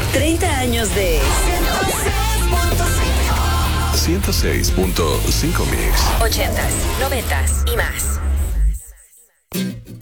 30 años de 106.5 Mix. 80s, 90s y más.